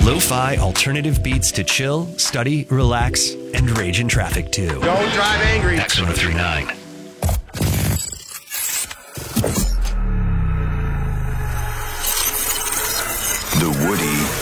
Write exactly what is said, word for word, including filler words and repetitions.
Lo-fi alternative beats to chill, study, relax, and rage in traffic too. Don't drive angry. X one oh three point nine. The Woody